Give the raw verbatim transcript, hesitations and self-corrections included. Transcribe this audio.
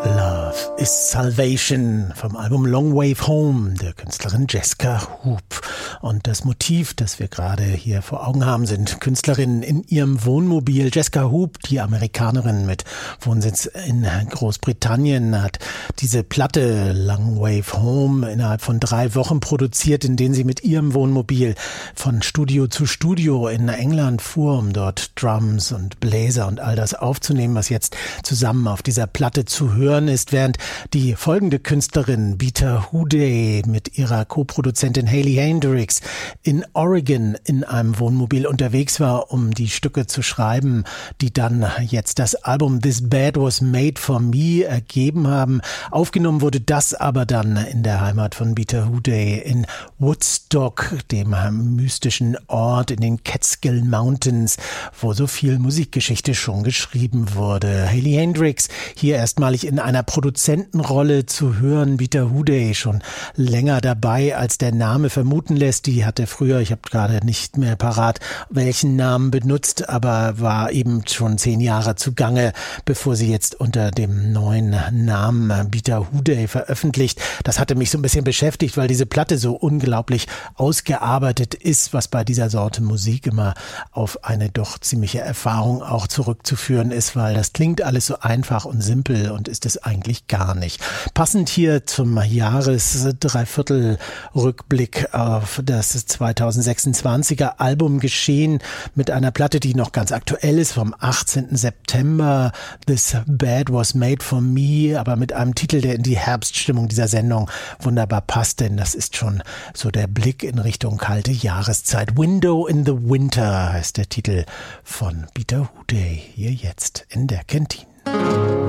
Love is Salvation vom Album Long Wave Home der Künstlerin Jessica Hoop. Und das Motiv, das wir gerade hier vor Augen haben, sind Künstlerinnen in ihrem Wohnmobil. Jessica Hoop, die Amerikanerin mit Wohnsitz in Großbritannien, hat diese Platte Long Wave Home innerhalb von drei Wochen produziert, in denen sie mit ihrem Wohnmobil von Studio zu Studio in England fuhr, um dort Drums und Bläser und all das aufzunehmen, was jetzt zusammen auf dieser Platte zu hören ist, während die folgende Künstlerin Beata Hooday mit ihrer Co-Produzentin Hayley Hendricks in Oregon in einem Wohnmobil unterwegs war, um die Stücke zu schreiben, die dann jetzt das Album This Bed Was Made For Me ergeben haben. Aufgenommen wurde das aber dann in der Heimat von Beata Hooday in Woodstock, dem mystischen Ort in den Catskill Mountains, wo so viel Musikgeschichte schon geschrieben wurde. Hayley Hendricks hier erstmalig in einer Produzentenrolle zu hören. Beata Hooday schon länger dabei, als der Name vermuten lässt. Die hatte früher, ich habe gerade nicht mehr parat, welchen Namen benutzt, aber war eben schon zehn Jahre zugange, bevor sie jetzt unter dem neuen Namen Beata Hooday veröffentlicht. Das hatte mich so ein bisschen beschäftigt, weil diese Platte so unglaublich ausgearbeitet ist, was bei dieser Sorte Musik immer auf eine doch ziemliche Erfahrung auch zurückzuführen ist, weil das klingt alles so einfach und simpel und ist es eigentlich gar nicht. Passend hier zum Jahres-Dreiviertel-Rückblick auf das zweitausendsechsundzwanziger Album geschehen mit einer Platte, die noch ganz aktuell ist, vom achtzehnten September. This Bed Was Made For Me, aber mit einem Titel, der in die Herbststimmung dieser Sendung wunderbar passt, denn das ist schon so der Blick in Richtung kalte Jahreszeit. Window in the Winter heißt der Titel von Beata Hooday, hier jetzt in der Kantine.